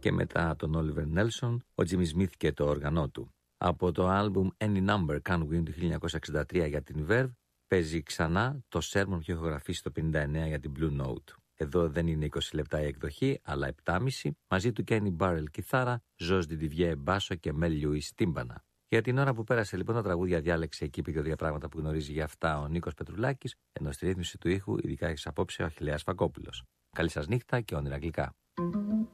και μετά τον Oliver Nelson, ο Jimmy Smith και το όργανό του. Από το άλμπουμ Any Number Can Win του 1963 για την Verve, παίζει ξανά το Sermon που είχε ηχογραφήσει το 59 για την Blue Note. Εδώ δεν είναι 20 λεπτά η εκδοχή, αλλά 7,5, μαζί του Kenny Burrell κιθάρα, Josh Didivier μπάσο και Mel Lewis τύμπανα. Για την ώρα που πέρασε λοιπόν τα τραγούδια διάλεξε εκεί και δύο πράγματα που γνωρίζει για αυτά ο Νίκος Πετρουλάκης, ενώ στη ρύθμιση του ήχου ειδικά έχεις απόψε ο Αχιλλέας Φακόπουλος. Καλή σας νύχτα και όνειρα γλυκά.